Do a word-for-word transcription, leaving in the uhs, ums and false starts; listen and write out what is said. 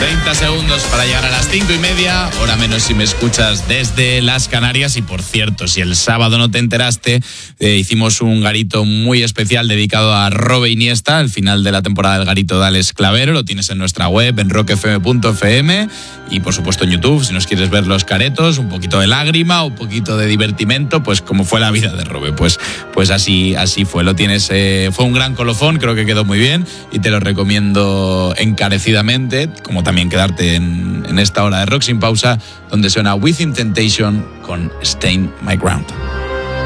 treinta segundos para llegar a las cinco y media, hora menos si me escuchas desde las Canarias. Y por cierto, si el sábado no te enteraste, eh, hicimos un garito muy especial dedicado a Robe Iniesta, al final de la temporada del garito de Alex Clavero. Lo tienes en nuestra web, en rock f m punto f m, y por supuesto en YouTube, si nos quieres ver los caretos, un poquito de lágrima, un poquito de divertimento, pues como fue la vida de Robe, pues, pues así, así fue. Lo tienes, eh, fue un gran colofón, creo que quedó muy bien y te lo recomiendo encarecidamente, como también quedarte en, en esta hora de Rock Sin Pausa, donde suena Within Temptation con Stain My Ground.